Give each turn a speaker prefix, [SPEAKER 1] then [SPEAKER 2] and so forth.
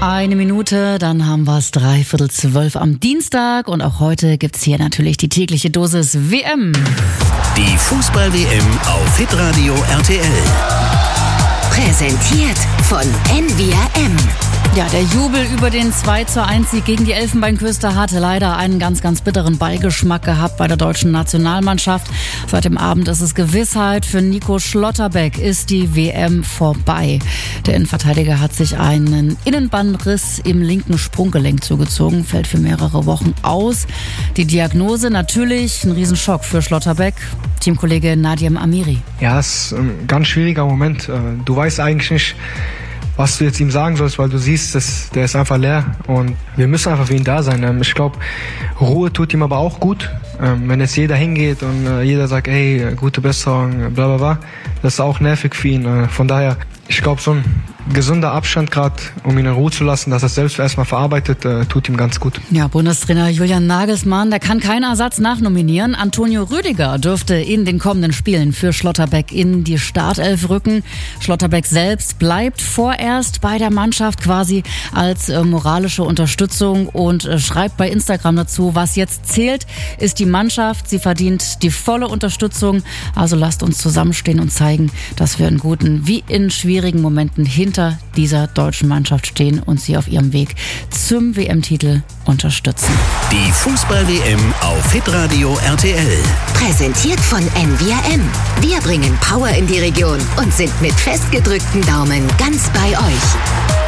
[SPEAKER 1] Eine Minute, dann haben wir es 11:45 am Dienstag und auch heute gibt's hier natürlich die tägliche Dosis WM.
[SPEAKER 2] Die Fußball-WM auf Hitradio RTL.
[SPEAKER 3] Präsentiert von NVRM.
[SPEAKER 1] Ja, der Jubel über den 2:1-Sieg gegen die Elfenbeinküste hatte leider einen ganz, ganz bitteren Beigeschmack gehabt bei der deutschen Nationalmannschaft. Seit dem Abend ist es Gewissheit, für Nico Schlotterbeck ist die WM vorbei. Der Innenverteidiger hat sich einen Innenbandriss im linken Sprunggelenk zugezogen, fällt für mehrere Wochen aus. Die Diagnose natürlich ein Riesenschock für Schlotterbeck. Teamkollege Nadiem Amiri.
[SPEAKER 4] Ja, es ist ein ganz schwieriger Moment. Du weißt eigentlich nicht, was du jetzt ihm sagen sollst, weil du siehst, der ist einfach leer und wir müssen einfach für ihn da sein. Ich glaube, Ruhe tut ihm aber auch gut. Wenn jetzt jeder hingeht und jeder sagt, hey, gute Besserung, bla bla bla, das ist auch nervig für ihn. Von daher, ich glaube, so ein gesunder Abstand gerade, um ihn in Ruhe zu lassen, dass er es selbst erstmal verarbeitet, tut ihm ganz gut.
[SPEAKER 1] Ja, Bundestrainer Julian Nagelsmann, der kann keinen Ersatz nachnominieren. Antonio Rüdiger dürfte in den kommenden Spielen für Schlotterbeck in die Startelf rücken. Schlotterbeck selbst bleibt vorerst bei der Mannschaft quasi als moralische Unterstützung und schreibt bei Instagram dazu, was jetzt zählt, ist die Mannschaft. Sie verdient die volle Unterstützung. Also lasst uns zusammenstehen und zeigen, dass wir in guten wie in schwierigen Momenten hinter dieser deutschen Mannschaft stehen und sie auf ihrem Weg zum WM-Titel unterstützen.
[SPEAKER 2] Die Fußball-WM auf Hitradio RTL.
[SPEAKER 3] Präsentiert von NVRM. Wir bringen Power in die Region und sind mit festgedrückten Daumen ganz bei euch.